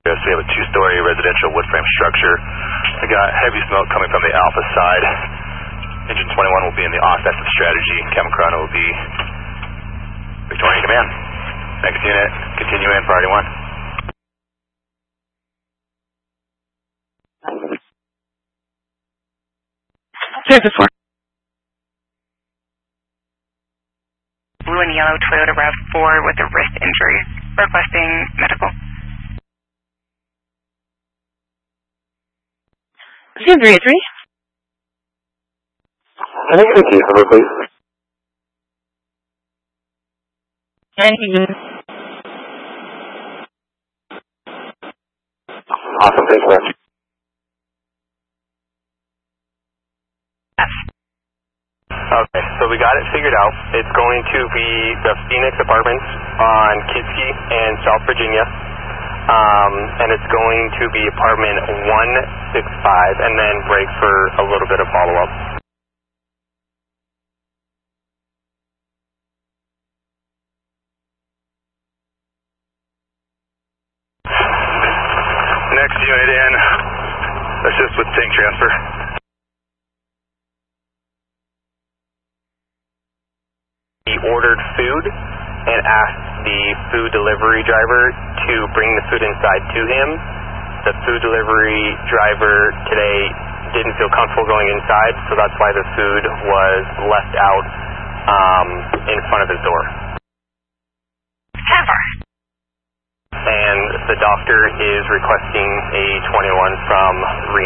Yes, we have a two-story residential wood frame structure. We got heavy smoke coming from the Alpha side. Engine 21 will be in the offensive strategy. Camucrana will be Victorian Command. Next unit, continue in, priority 1. Service 4. Blue and yellow Toyota RAV4 with a wrist injury. Requesting medical. 033. I think the case number, please. 19. Awesome, thanks much. Okay, so we got it figured out. It's going to be the Phoenix Apartments on Kitski and South Virginia. And it's going to be apartment 165, and then break for a little bit of follow-up. Next unit in, assist with tank transfer. He ordered food and asked the food delivery driver to bring the food inside to him. The food delivery driver today didn't feel comfortable going inside, so that's why the food was left out in front of his door. And the doctor is requesting a 21 from Reno.